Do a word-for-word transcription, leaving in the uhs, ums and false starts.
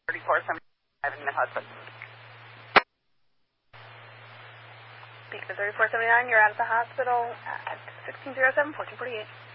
thirty-four seventy-five in Mid-Hudson. Beacon thirty-four seventy-nine, you're out of the hospital at sixteen oh seven, fourteen forty-eight.